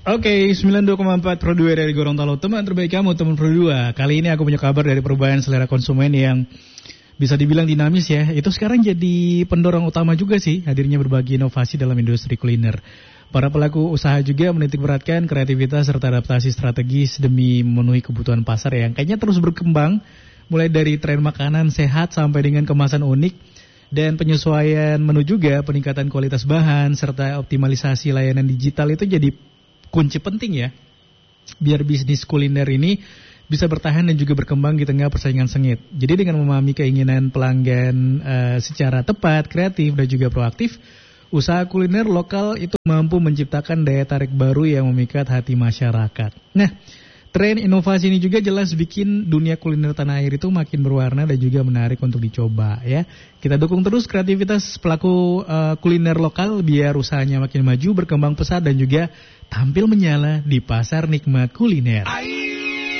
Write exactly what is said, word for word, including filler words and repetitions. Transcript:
Oke, sembilan puluh dua koma empat Pro dua dari Gorontalo. Teman terbaik kamu, teman Pro dua. Kali ini aku punya kabar dari perubahan selera konsumen yang bisa dibilang dinamis ya. Itu sekarang jadi pendorong utama juga sih hadirnya berbagai inovasi dalam industri kuliner. Para pelaku usaha juga menitik beratkan kreativitas serta adaptasi strategis demi memenuhi kebutuhan pasar yang kayaknya terus berkembang. Mulai dari tren makanan sehat sampai dengan kemasan unik dan penyesuaian menu juga, peningkatan kualitas bahan serta optimalisasi layanan digital itu jadi kunci penting ya, biar bisnis kuliner ini bisa bertahan dan juga berkembang di tengah persaingan sengit. Jadi dengan memahami keinginan pelanggan uh, secara tepat, kreatif dan juga proaktif, usaha kuliner lokal itu mampu menciptakan daya tarik baru yang memikat hati masyarakat. Nah, tren inovasi ini juga jelas bikin dunia kuliner tanah air itu makin berwarna dan juga menarik untuk dicoba ya. Kita dukung terus kreativitas pelaku uh, kuliner lokal biar usahanya makin maju, berkembang pesat dan juga tampil menyala di pasar nikmat kuliner.